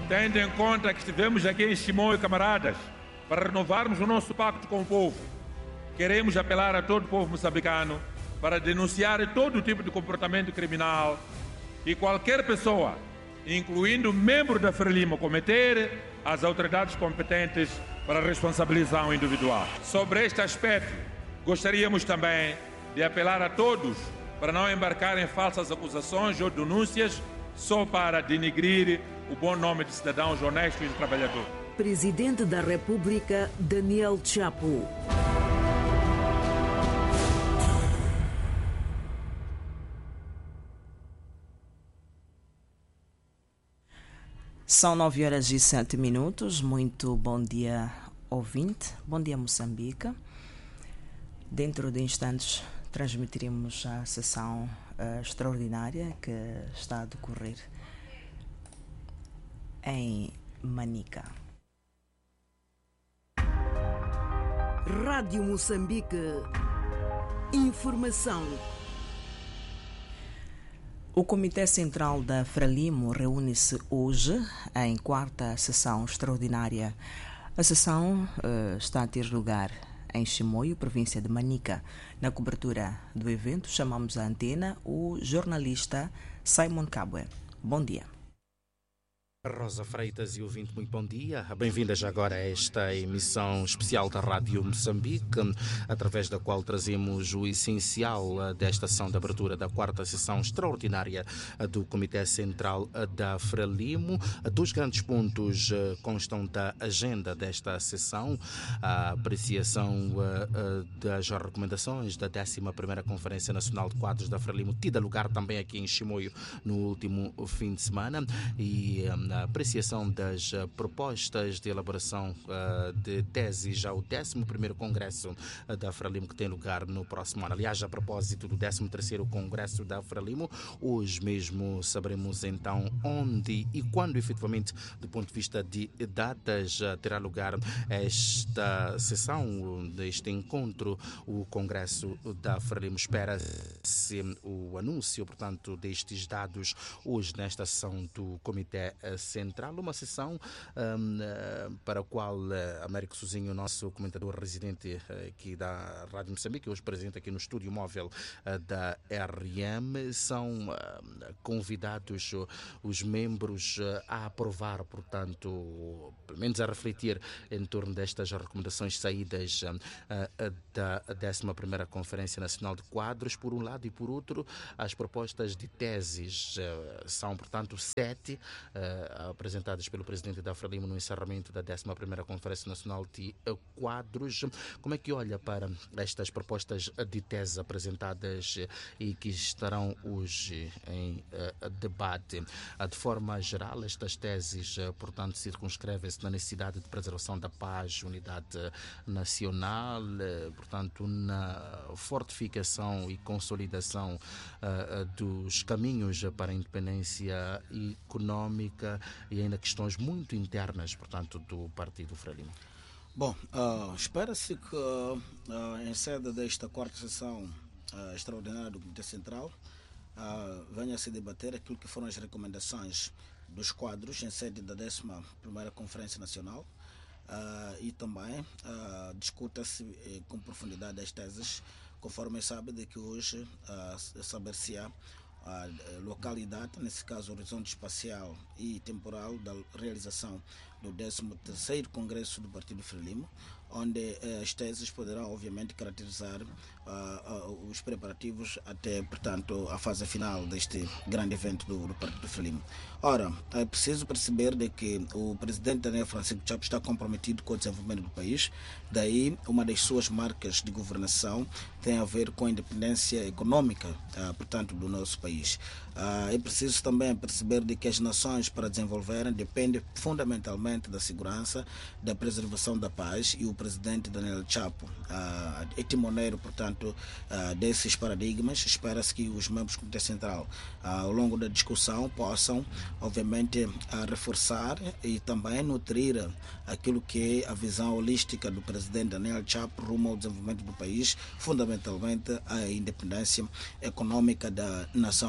Tendo em conta que estivemos aqui em Chimoio, camaradas, para renovarmos o nosso pacto com o povo, queremos apelar a todo o povo moçambicano para denunciar todo tipo de comportamento criminal e qualquer pessoa, incluindo membro da Frelimo, cometer as autoridades competentes para responsabilização individual. Sobre este aspecto, gostaríamos também de apelar a todos para não embarcar em falsas acusações ou denúncias só para denigrir o bom nome de cidadãos honestos e trabalhadores. Presidente da República, Daniel Chapo. São 9h07. Muito bom dia, ouvinte. Bom dia, Moçambique. Dentro de instantes transmitiremos a sessão extraordinária que está a decorrer em Manica. Rádio Moçambique. Informação. O Comitê Central da Frelimo reúne-se hoje em quarta sessão extraordinária. A sessão está a ter lugar em Chimoio, província de Manica. Na cobertura do evento, chamamos à antena o jornalista Simon Kabwe. Bom dia. Rosa Freitas e ouvinte, muito bom dia. Bem-vindas agora a esta emissão especial da Rádio Moçambique, através da qual trazemos o essencial desta ação de abertura da quarta sessão extraordinária do Comitê Central da Frelimo. Dois grandes pontos constam da agenda desta sessão: a apreciação das recomendações da 11ª Conferência Nacional de Quadros da Frelimo, tida lugar também aqui em Chimoio no último fim de semana, e a apreciação das propostas de elaboração de teses ao 11º Congresso da Frelimo, que tem lugar no próximo ano. Aliás, a propósito do 13º Congresso da Frelimo, hoje mesmo saberemos então onde e quando efetivamente, do ponto de vista de datas, terá lugar esta sessão, deste encontro, o Congresso da Frelimo. Espera-se o anúncio, portanto, destes dados hoje nesta sessão do Comitê Central, uma sessão para a qual Américo Sozinho, nosso comentador residente aqui da Rádio Moçambique, hoje presente aqui no estúdio móvel da RM, são convidados os membros a aprovar, portanto, pelo menos a refletir em torno destas recomendações saídas da 11ª Conferência Nacional de Quadros, por um lado, e por outro, as propostas de teses são, portanto, 7 apresentadas pelo presidente da Frelimo no encerramento da 11ª Conferência Nacional de Quadros. Como é que olha para estas propostas de tese apresentadas e que estarão hoje em debate? De forma geral, estas teses, portanto, circunscrevem-se na necessidade de preservação da paz, unidade nacional, portanto, na fortificação e consolidação dos caminhos para a independência económica e ainda questões muito internas, portanto, do Partido Frelimo. Bom, espera-se que em sede desta quarta sessão extraordinária do Comitê Central venha a se debater aquilo que foram as recomendações dos quadros em sede da 11ª Conferência Nacional e também discuta-se com profundidade as teses, conforme sabe de que hoje saber-se-á a localidade, nesse caso o horizonte espacial e temporal da realização do 13º Congresso do Partido Frelimo, onde as teses poderão obviamente caracterizar os preparativos até, portanto, a fase final deste grande evento do Partido Frelimo. Ora, é preciso perceber de que o presidente Daniel Francisco Chapo está comprometido com o desenvolvimento do país, daí uma das suas marcas de governação tem a ver com a independência econômica, portanto, do nosso país. É preciso também perceber de que as nações, para desenvolverem, dependem fundamentalmente da segurança, da preservação da paz, e o presidente Daniel Chapo é timoneiro, portanto, desses paradigmas. Espera-se que os membros do Comitê Central, ao longo da discussão, possam, obviamente, reforçar e também nutrir aquilo que é a visão holística do presidente Daniel Chapo rumo ao desenvolvimento do país, fundamentalmente a independência econômica da nação moçambicana.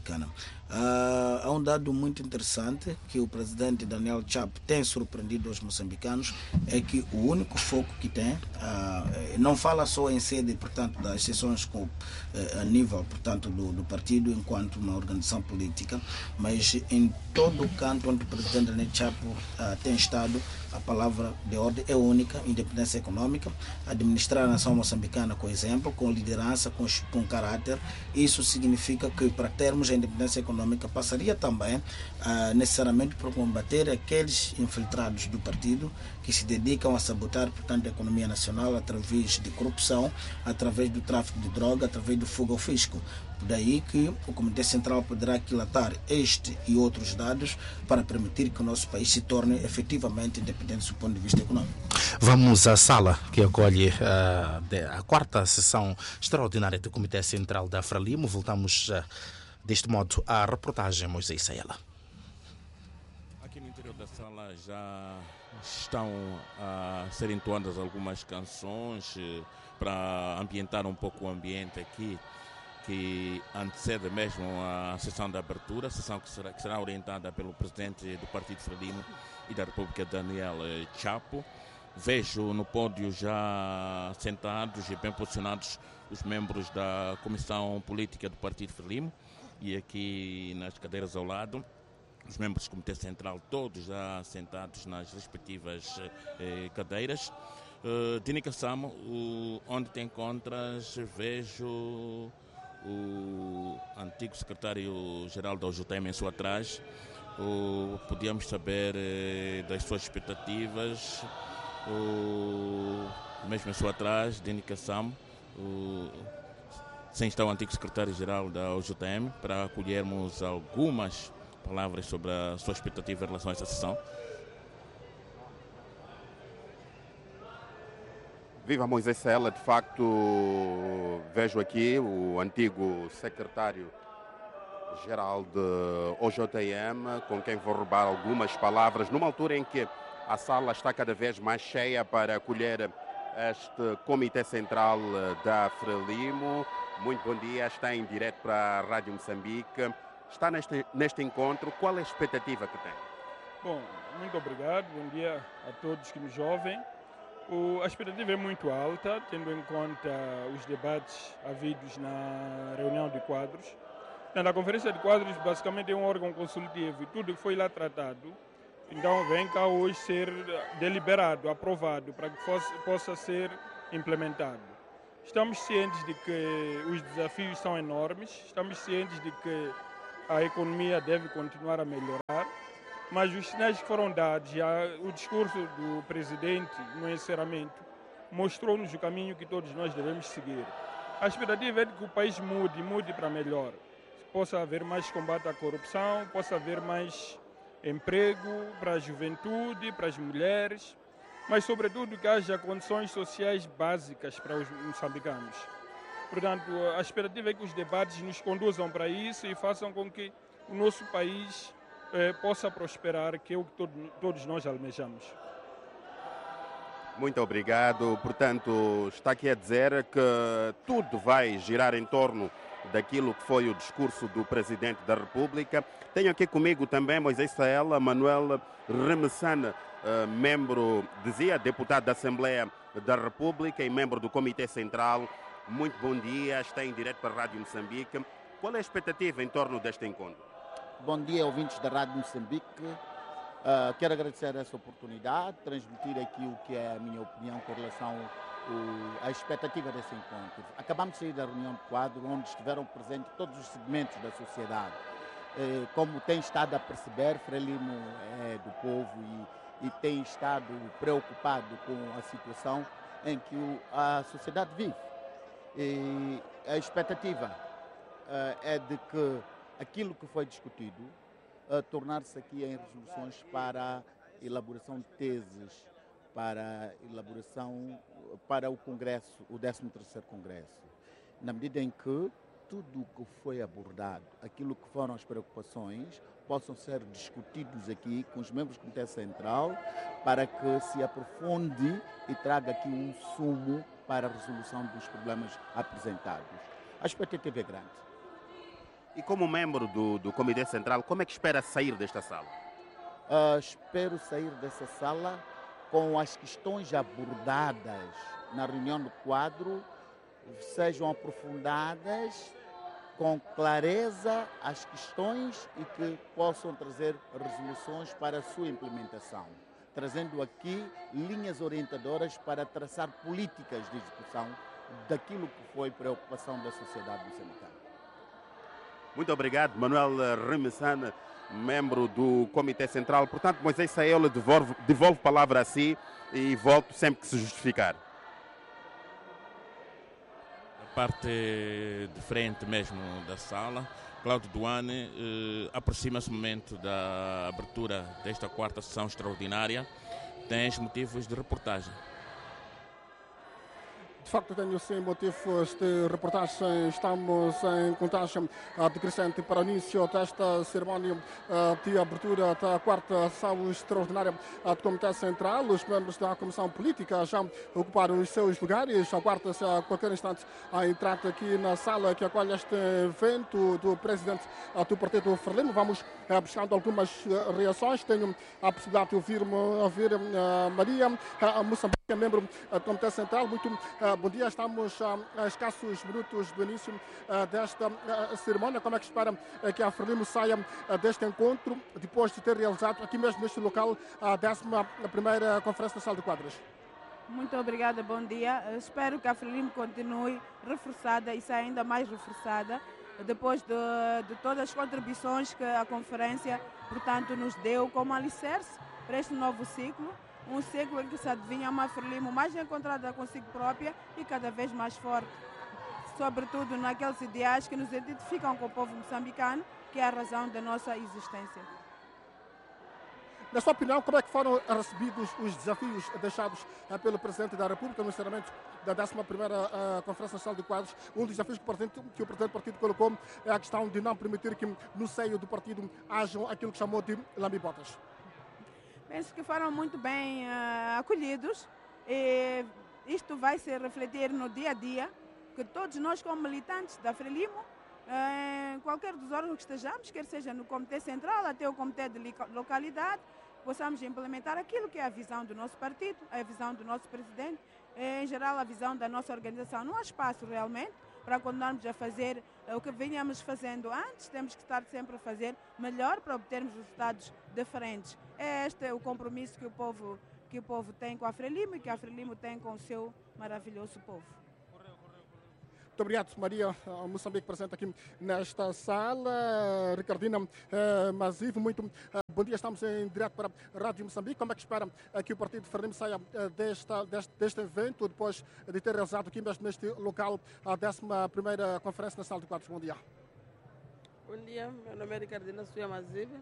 moçambicana. Há um dado muito interessante que o presidente Daniel Chapo tem surpreendido os moçambicanos, é que o único foco que tem, não fala só em sede, portanto, das sessões a nível, portanto, do partido enquanto uma organização política, mas em todo o canto onde o presidente Daniel Chapo tem estado, a palavra de ordem é única: independência econômica, administrar a nação moçambicana com exemplo, com liderança, com caráter. Isso significa que, para termos a independência econômica, passaria também necessariamente por combater aqueles infiltrados do partido que se dedicam a sabotar, portanto, a economia nacional através de corrupção, através do tráfico de droga, através do fuga ao fisco. Daí que o Comitê Central poderá aquilatar este e outros dados para permitir que o nosso país se torne efetivamente independente do ponto de vista econômico. Vamos à sala que acolhe a quarta sessão extraordinária do Comitê Central da Frelimo. Voltamos deste modo à reportagem Moisés Saela. Aqui no interior da sala já estão a ser entoadas algumas canções para ambientar um pouco o ambiente aqui, que antecede mesmo a sessão de abertura, a sessão que será orientada pelo presidente do Partido Frelimo e da República, Daniel Chapo. Vejo no pódio já sentados e bem posicionados os membros da Comissão Política do Partido Frelimo, e aqui nas cadeiras ao lado os membros do Comitê Central, todos já sentados nas respectivas cadeiras. Dini Kassamo, onde te encontras, vejo o antigo secretário-geral da OJM em sua atrás. Podíamos saber das suas expectativas, mesmo em sua atrás, Dini Kassamo, sem estar o antigo secretário-geral da OJM, para acolhermos algumas palavras sobre a sua expectativa em relação a essa sessão. Viva Moisés Saela, de facto vejo aqui o antigo secretário-geral de OJM, com quem vou roubar algumas palavras, numa altura em que a sala está cada vez mais cheia para acolher este Comitê Central da Frelimo. Muito bom dia, está em direto para a Rádio Moçambique. Está neste encontro, qual é a expectativa que tem? Bom, muito obrigado, bom dia a todos que nos ouvem. A expectativa é muito alta, tendo em conta os debates havidos na reunião de quadros. A conferência de quadros basicamente é um órgão consultivo e tudo que foi lá tratado, então vem cá hoje ser deliberado, aprovado, para que possa ser implementado. Estamos cientes de que os desafios são enormes, estamos cientes de que a economia deve continuar a melhorar, mas os sinais que foram dados, o discurso do presidente no encerramento mostrou-nos o caminho que todos nós devemos seguir. A expectativa é de que o país mude para melhor. Possa haver mais combate à corrupção, possa haver mais emprego para a juventude, para as mulheres, mas sobretudo que haja condições sociais básicas para os moçambicanos. Portanto, a expectativa é que os debates nos conduzam para isso e façam com que o nosso país possa prosperar, que é o que todos nós almejamos. Muito obrigado. Portanto, está aqui a dizer que tudo vai girar em torno daquilo que foi o discurso do Presidente da República. Tenho aqui comigo também Moisés Saela, Manuel Remessana, deputado da Assembleia da República e membro do Comitê Central. Muito bom dia, está em direto para a Rádio Moçambique. Qual é a expectativa em torno deste encontro? Bom dia, ouvintes da Rádio Moçambique. Quero agradecer essa oportunidade, transmitir aqui o que é a minha opinião com relação à expectativa desse encontro. Acabamos de sair da reunião de quadro, onde estiveram presentes todos os segmentos da sociedade. Como tem estado a perceber, Frelimo é do povo e tem estado preocupado com a situação em que a sociedade vive. E a expectativa é de que aquilo que foi discutido tornar-se aqui em resoluções para elaboração de teses, para elaboração para o Congresso, o 13º Congresso, na medida em que tudo o que foi abordado, aquilo que foram as preocupações, possam ser discutidos aqui com os membros do Comitê Central para que se aprofunde e traga aqui um sumo para a resolução dos problemas apresentados. A expectativa é grande. E como membro do Comitê Central, como é que espera sair desta sala? Espero sair dessa sala com as questões abordadas na reunião do quadro sejam aprofundadas com clareza as questões e que possam trazer resoluções para a sua implementação, trazendo aqui linhas orientadoras para traçar políticas de execução daquilo que foi preocupação da sociedade moçambicana. Muito obrigado, Manuel Remessane, membro do Comitê Central. Portanto, Moisés Saelo devolve a palavra a si e volto sempre que se justificar. A parte de frente mesmo da sala, Cláudio Duane, aproxima-se o momento da abertura desta quarta sessão extraordinária. Tens motivos de reportagem? De facto, tenho sim motivos de reportagem. Estamos em contagem decrescente para o início desta cerimónia de abertura da quarta sessão extraordinária do Comitê Central. Os membros da Comissão Política já ocuparam os seus lugares. Aguarda-se a qualquer instante a entrada aqui na sala que acolhe este evento do presidente do Partido Frelimo. Vamos buscando algumas reações. Tenho a possibilidade de ouvir Maria Moçambique, membro do Comitê Central. Muito bom dia, estamos a escassos minutos do início desta cerimónia. Como é que espera que a Frelimo saia deste encontro, depois de ter realizado aqui mesmo neste local a 11ª Conferência Nacional de Quadros? Muito obrigada, bom dia. Espero que a Frelimo continue reforçada e saia ainda mais reforçada depois de todas as contribuições que a conferência, portanto, nos deu como alicerce para este novo ciclo. Um ciclo em que se adivinha uma Frelimo mais encontrada consigo própria e cada vez mais forte, sobretudo naqueles ideais que nos identificam com o povo moçambicano, que é a razão da nossa existência. Na sua opinião, como é que foram recebidos os desafios deixados pelo Presidente da República no encerramento da 11ª Conferência Nacional de Quadros? Um dos desafios que o Presidente do Partido colocou é a questão de não permitir que no seio do partido hajam aquilo que chamou de lambibotas. Penso que foram muito bem acolhidos e isto vai se refletir no dia a dia, que todos nós como militantes da Frelimo, em qualquer dos órgãos que estejamos, quer seja no Comitê Central até o Comitê de Localidade, possamos implementar aquilo que é a visão do nosso partido, a visão do nosso presidente, em geral a visão da nossa organização. Não há espaço realmente para continuarmos a fazer o que vinhamos fazendo antes, temos que estar sempre a fazer melhor para obtermos resultados diferentes. Este é o compromisso que o povo tem com a Frelimo e que a Frelimo tem com o seu maravilhoso povo. Muito obrigado, Maria Moçambique, presente aqui nesta sala. Ricardina Mazivo, muito bom dia. Estamos em direto para a Rádio Moçambique. Como é que espera que o Partido Frelimo saia deste evento, depois de ter realizado aqui mesmo neste local a 11ª Conferência Nacional de Quadros? Bom dia. Bom dia, meu nome é Ricardina Mazivo.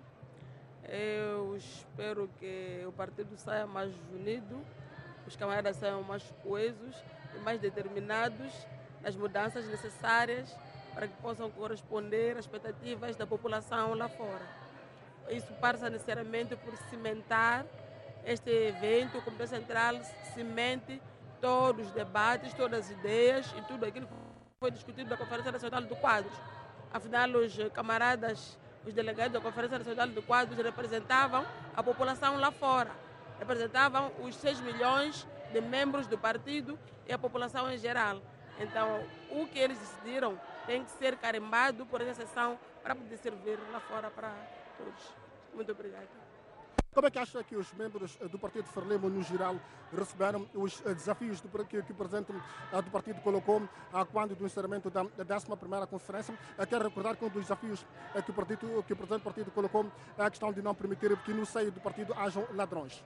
Eu espero que o partido saia mais unido, os camaradas saiam mais coesos e mais determinados nas mudanças necessárias para que possam corresponder às expectativas da população lá fora. Isso passa necessariamente por cimentar este evento. O Comitê Central cimente todos os debates, todas as ideias e tudo aquilo que foi discutido na Conferência Nacional de Quadros. Afinal, os camaradas, os delegados da Conferência Nacional de Quadros representavam a população lá fora, representavam os 6 milhões de membros do partido e a população em geral. Então, o que eles decidiram tem que ser carimbado por essa sessão para poder servir lá fora para todos. Muito obrigada. Como é que acha que os membros do Partido Frelimo, no geral, receberam os desafios que o Presidente do Partido colocou quando do encerramento da 11ª Conferência? Quero recordar que um dos desafios que o Presidente do Partido colocou é a questão de não permitir que no seio do partido hajam ladrões.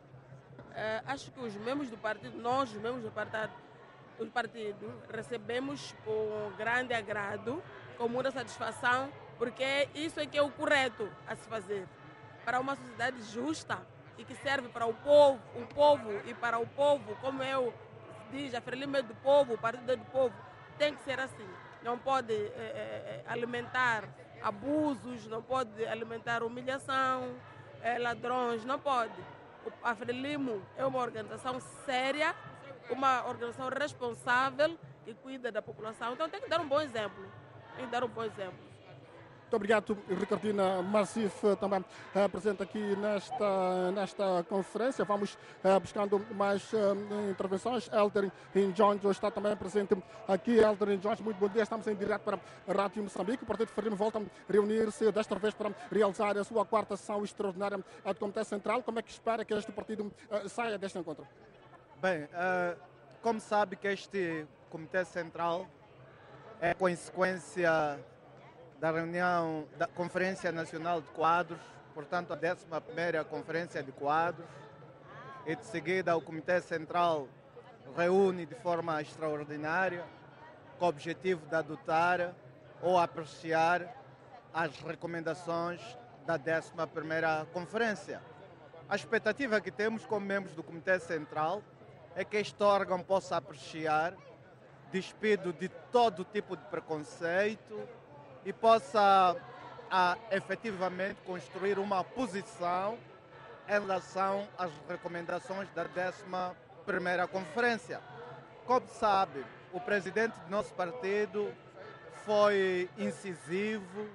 Acho que os membros do partido, nós, os membros do partido, recebemos com grande agrado, com muita satisfação, porque isso é que é o correto a se fazer. Para uma sociedade justa e que serve para o povo e para o povo, como eu diz, a Frelimo é do povo, o partido é do povo, tem que ser assim. Não pode alimentar abusos, não pode alimentar humilhação, ladrões, não pode. A Frelimo é uma organização séria, uma organização responsável que cuida da população, então tem que dar um bom exemplo. Muito obrigado, Ricardina Massif, também presente aqui nesta conferência. Vamos buscando mais intervenções. Elder Injonjo está também presente aqui. Elder Injonjo, muito bom dia. Estamos em direto para a Rádio Moçambique. O Partido Frelimo volta a reunir-se, desta vez para realizar a sua quarta sessão extraordinária do Comitê Central. Como é que espera que este partido saia deste encontro? Bem, como sabe que este Comitê Central é consequência da reunião da Conferência Nacional de Quadros, portanto a 11ª Conferência de Quadros, e de seguida o Comitê Central reúne de forma extraordinária com o objetivo de adotar ou apreciar as recomendações da 11ª Conferência. A expectativa que temos como membros do Comitê Central é que este órgão possa apreciar, despido de todo tipo de preconceito, e possa efetivamente construir uma posição em relação às recomendações da 11ª Conferência. Como sabe, o presidente do nosso partido foi incisivo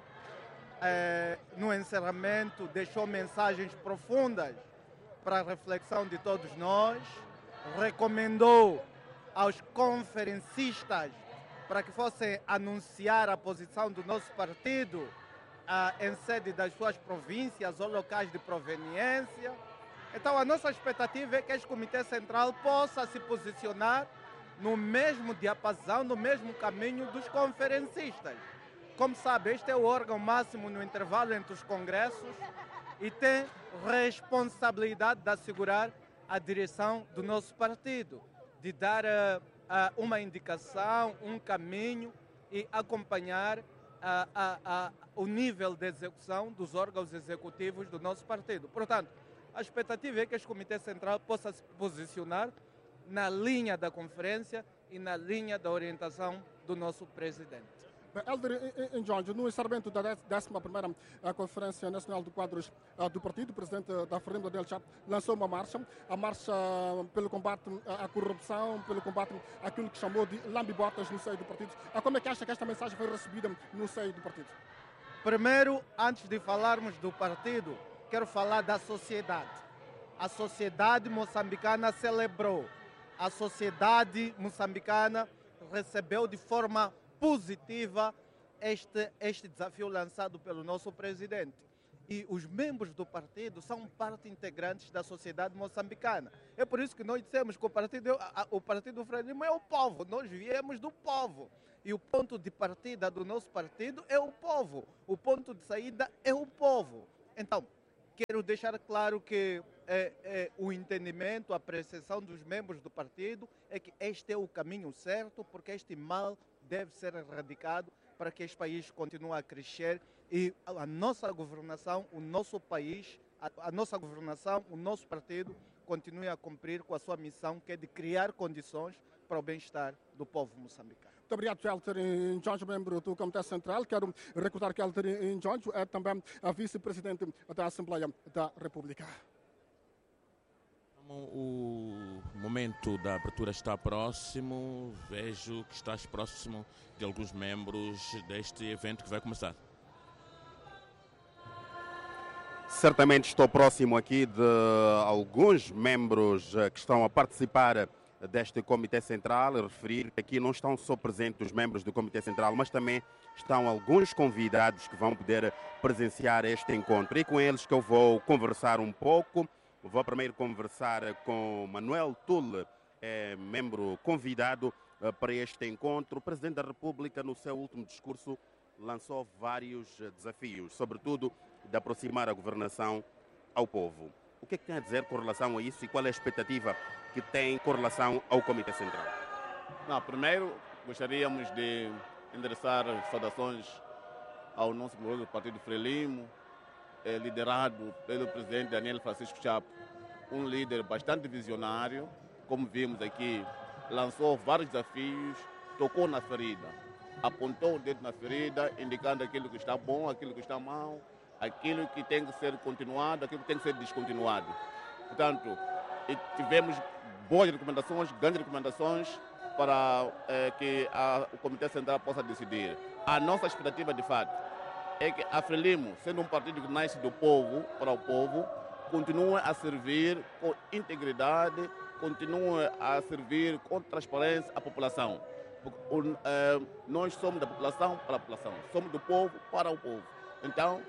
no encerramento, deixou mensagens profundas para a reflexão de todos nós, recomendou aos conferencistas para que fossem anunciar a posição do nosso partido em sede das suas províncias ou locais de proveniência. Então, a nossa expectativa é que este Comitê Central possa se posicionar no mesmo diapasão, no mesmo caminho dos conferencistas. Como sabe, este é o órgão máximo no intervalo entre os congressos e tem responsabilidade de assegurar a direção do nosso partido, de dar uma indicação, um caminho e acompanhar o nível de execução dos órgãos executivos do nosso partido. Portanto, a expectativa é que este Comitê Central possa se posicionar na linha da conferência e na linha da orientação do nosso presidente. Elder Injonjo, no encerramento da 11ª Conferência Nacional de Quadros do Partido, o presidente da Frelimo, Daniel Chapo, lançou uma marcha, a marcha pelo combate à corrupção, pelo combate àquilo que chamou de lambibotas no seio do partido. Como é que acha que esta mensagem foi recebida no seio do partido? Primeiro, antes de falarmos do partido, quero falar da sociedade. A sociedade moçambicana celebrou, a sociedade moçambicana recebeu de forma positiva este desafio lançado pelo nosso presidente. E os membros do partido são parte integrante da sociedade moçambicana. É por isso que nós dissemos que o Partido Frelimo é o povo, nós viemos do povo. E o ponto de partida do nosso partido é o povo, o ponto de saída é o povo. Então, quero deixar claro que o entendimento, a apreciação dos membros do partido é que este é o caminho certo, porque este mal deve ser erradicado para que este país continue a crescer e a nossa governação, o nosso país, a nossa governação, o nosso partido continue a cumprir com a sua missão, que é de criar condições para o bem-estar do povo moçambicano. Muito obrigado, Elder Injonjo, membro do Comitê Central. Quero recordar que Elder Injonjo é também a vice-presidente da Assembleia da República. O momento da abertura está próximo, vejo que estás próximo de alguns membros deste evento que vai começar. Certamente estou próximo aqui de alguns membros que estão a participar deste Comitê Central. Referir que aqui não estão só presentes os membros do Comitê Central, mas também estão alguns convidados que vão poder presenciar este encontro. E com eles que eu vou conversar um pouco. Vou primeiro conversar com Manuel Tulle, membro convidado para este encontro. O Presidente da República, no seu último discurso, lançou vários desafios, sobretudo de aproximar a governação ao povo. O que é que tem a dizer com relação a isso e qual é a expectativa que tem com relação ao Comitê Central? Primeiro, gostaríamos de endereçar saudações ao nosso glorioso Partido Frelimo, liderado pelo presidente Daniel Francisco Chapo, um líder bastante visionário, como vimos aqui, lançou vários desafios, tocou na ferida, apontou o dedo na ferida, indicando aquilo que está bom, aquilo que está mal, aquilo que tem que ser continuado, aquilo que tem que ser descontinuado. Portanto, tivemos boas recomendações, grandes recomendações para que o Comitê Central possa decidir. A nossa expectativa, de fato, é que a Frelimo, sendo um partido que nasce do povo, para o povo, continua a servir com integridade, continua a servir com transparência à população. Nós somos da população para a população, somos do povo para o povo. Então,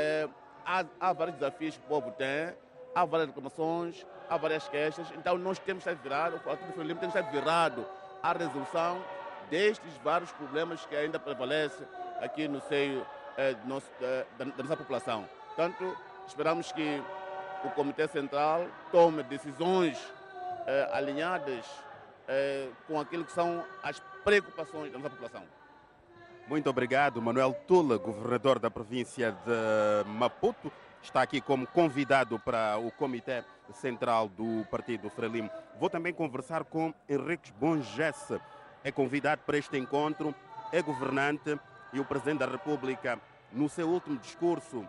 há vários desafios que o povo tem, há várias reclamações, há várias queixas, então nós temos que estar virados, o Partido Frelimo tem que estar virado à resolução destes vários problemas que ainda prevalecem aqui no seio da nossa população. Portanto, esperamos que o Comitê Central tome decisões alinhadas com aquilo que são as preocupações da nossa população. Muito obrigado, Manuel Tula, governador da província de Maputo, está aqui como convidado para o Comitê Central do Partido Frelimo. Vou também conversar com Henriques Bongesse, é convidado para este encontro, é governante e o Presidente da República, no seu último discurso,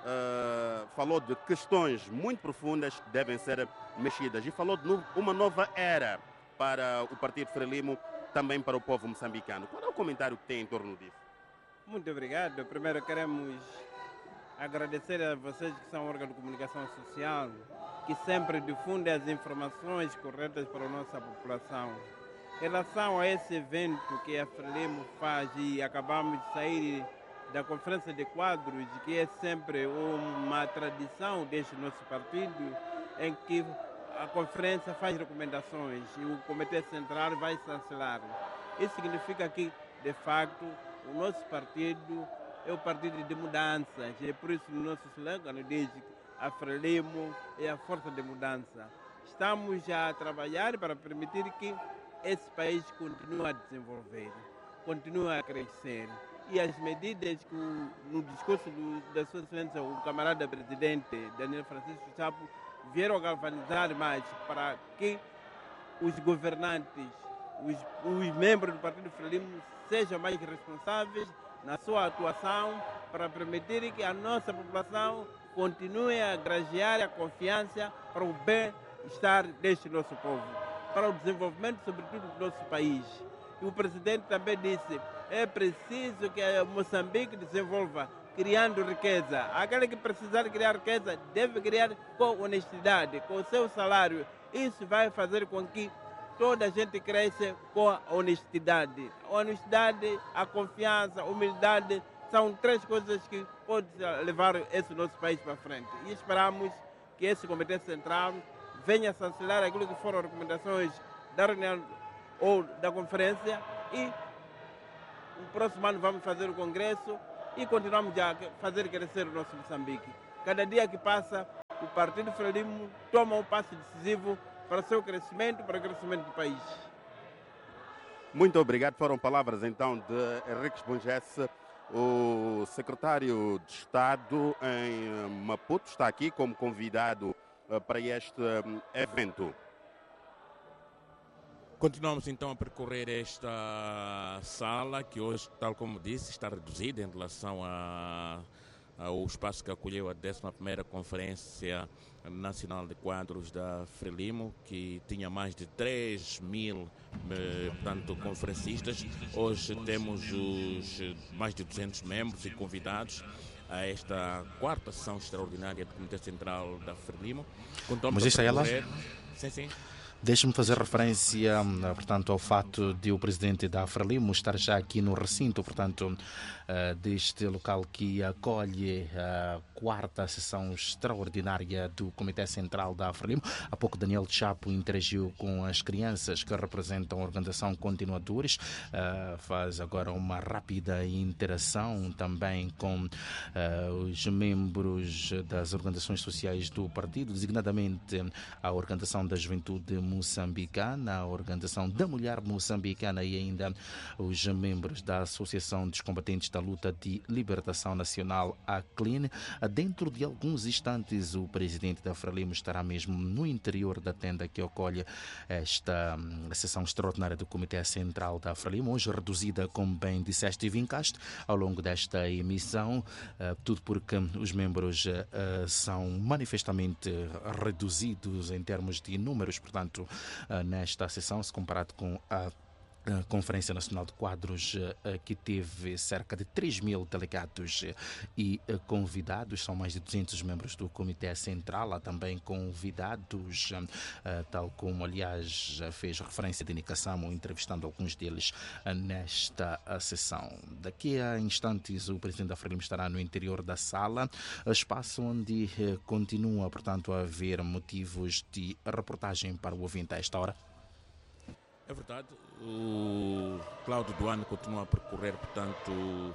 falou de questões muito profundas que devem ser mexidas e falou de uma nova era para o Partido Frelimo, também para o povo moçambicano. Qual é o comentário que tem em torno disso? Muito obrigado. Primeiro queremos agradecer a vocês que são órgão de comunicação social, que sempre difundem as informações corretas para a nossa população. Em relação a esse evento que a Frelimo faz e acabamos de sair da Conferência de Quadros, que é sempre uma tradição deste nosso partido, em que a conferência faz recomendações e o Comitê Central vai chancelar. Isso significa que, de facto, o nosso partido é o partido de mudanças, e é por isso que o nosso slogan diz que a Frelimo é a força de mudança. Estamos a trabalhar para permitir que esse país continue a desenvolver, continue a crescer. E as medidas que no discurso da sua excelência o camarada presidente Daniel Francisco Chapo vieram a galvanizar mais para que os governantes, os membros do Partido Frelimo sejam mais responsáveis na sua atuação para permitir que a nossa população continue a granjear a confiança para o bem-estar deste nosso povo, para o desenvolvimento, sobretudo, do nosso país. E o presidente também disse, é preciso que Moçambique desenvolva criando riqueza. Aquele que precisar criar riqueza deve criar com honestidade, com o seu salário. Isso vai fazer com que toda a gente cresça com a honestidade. A honestidade, a confiança, a humildade são três coisas que podem levar esse nosso país para frente. E esperamos que esse Comitê Central venha sancionar aquilo que foram recomendações da reunião ou da conferência e no próximo ano vamos fazer o congresso e continuamos a fazer crescer o nosso Moçambique. Cada dia que passa, o Partido Frelimo toma um passo decisivo para o seu crescimento, para o crescimento do país. Muito obrigado. Foram palavras então de Henriques Bongesse, o secretário de Estado em Maputo, está aqui como convidado para este evento. Continuamos então a percorrer esta sala que hoje, tal como disse, está reduzida em relação ao espaço que acolheu a 11ª Conferência Nacional de Quadros da Frelimo, que tinha mais de 3.000 conferencistas. Hoje temos mais de 200 membros e convidados a esta 4ª sessão extraordinária do Comitê Central da Frelimo. Mas isto é ela? Sim. Deixe-me fazer referência, portanto, ao fato de o presidente da Frelimo estar já aqui no recinto, portanto, deste local que acolhe a 4ª sessão extraordinária do Comitê Central da Frelimo. Há pouco Daniel Chapo interagiu com as crianças que representam a organização Continuadores, faz agora uma rápida interação também com os membros das organizações sociais do partido, designadamente a Organização da Juventude Moçambicana, a Organização da Mulher Moçambicana e ainda os membros da Associação dos Combatentes da Luta de Libertação Nacional, a CLIN. Dentro de alguns instantes, o presidente da Frelimo estará mesmo no interior da tenda que acolhe esta sessão extraordinária do Comitê Central da Frelimo, hoje reduzida, como bem disseste e vincaste, ao longo desta emissão, tudo porque os membros são manifestamente reduzidos em termos de números, portanto, nesta sessão, se comparado com a A Conferência Nacional de Quadros, que teve cerca de 3.000 delegados e convidados, são mais de 200 membros do Comitê Central, há também convidados, tal como, aliás, fez referência de Nicasamo, entrevistando alguns deles nesta sessão. Daqui a instantes, o presidente da Frelimo estará no interior da sala, espaço onde continua, portanto, a haver motivos de reportagem para o ouvinte a esta hora. É verdade, o Cláudio Duane continua a percorrer, portanto,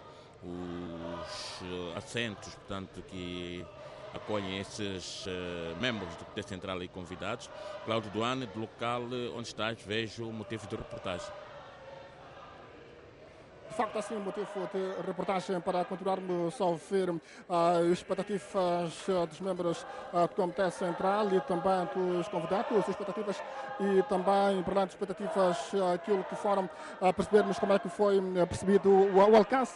os assentos, portanto, que acolhem esses membros do Comitê Central e convidados. Cláudio Duane, do local onde estás, vejo o motivo de reportagem. De facto, assim, o motivo de reportagem para continuarmos a ouvir expectativas dos membros do Comitê Central e também dos convidados, expectativas e também, para além de expectativas, aquilo que foram percebermos como é que foi percebido o alcance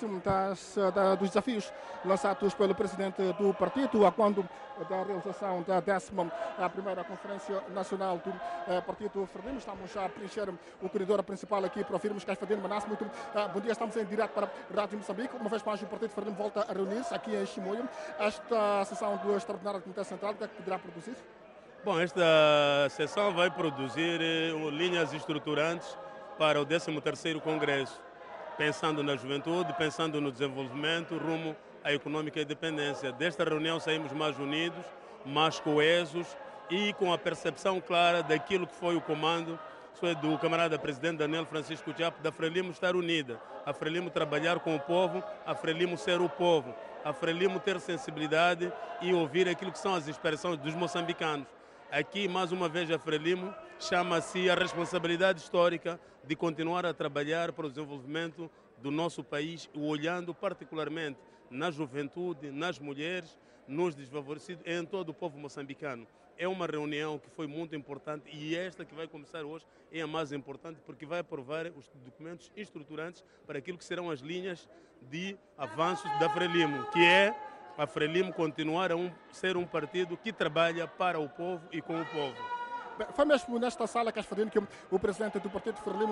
dos desafios lançados pelo presidente do partido, a quando da realização da 11ª Conferência Nacional do Partido Frelimo. Estamos a preencher o corredor principal aqui para ouvirmos Caifadine Manasse. Muito bom dia, estamos em direto para a Rádio Moçambique. Uma vez mais o Partido Frelimo volta a reunir-se aqui em Chimoio. Esta sessão do Extraordinário do Comitê Central, o que é que poderá produzir? Bom, esta sessão vai produzir linhas estruturantes para o 13º Congresso, pensando na juventude, pensando no desenvolvimento, rumo à econômica independência. Desta reunião saímos mais unidos, mais coesos e com a percepção clara daquilo que foi o comando do camarada presidente Daniel Francisco Chapo, da Frelimo estar unida, a Frelimo trabalhar com o povo, a Frelimo ser o povo, a Frelimo ter sensibilidade e ouvir aquilo que são as expressões dos moçambicanos. Aqui, mais uma vez, a Frelimo chama-se a responsabilidade histórica de continuar a trabalhar para o desenvolvimento do nosso país, olhando particularmente na juventude, nas mulheres, nos desfavorecidos, em todo o povo moçambicano. É uma reunião que foi muito importante e esta que vai começar hoje é a mais importante porque vai aprovar os documentos estruturantes para aquilo que serão as linhas de avanços da Frelimo, que é a Frelimo continuar a ser um partido que trabalha para o povo e com o povo. Foi mesmo nesta sala, Caifadine, que o presidente do Partido Frelimo,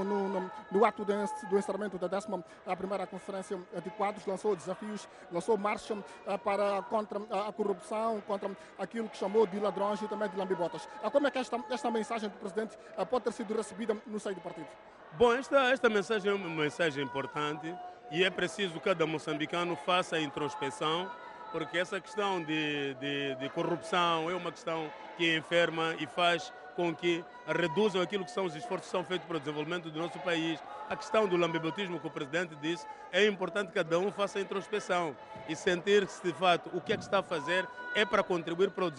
no ato do encerramento da 11ª Conferência de Quadros, lançou desafios, lançou marcha contra a corrupção, contra aquilo que chamou de ladrões e também de lambibotas. Como é que esta mensagem do presidente pode ter sido recebida no seio do partido? Bom, esta mensagem é uma mensagem importante e é preciso que cada moçambicano faça a introspecção, porque essa questão de corrupção é uma questão que enferma e faz com que reduzam aquilo que são os esforços que são feitos para o desenvolvimento do nosso país. A questão do lambibotismo que o presidente disse, é importante que cada um faça a introspecção e sentir-se de fato o que é que está a fazer é para contribuir para o desenvolvimento